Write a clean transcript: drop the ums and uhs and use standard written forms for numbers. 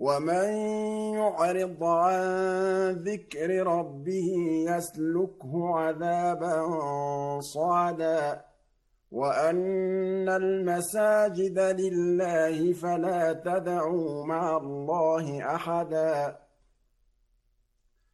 ومن يعرض عن ذكر ربه يسلكه عذابا صعدا وأن المساجد لله فلا تدعوا مع الله أحدا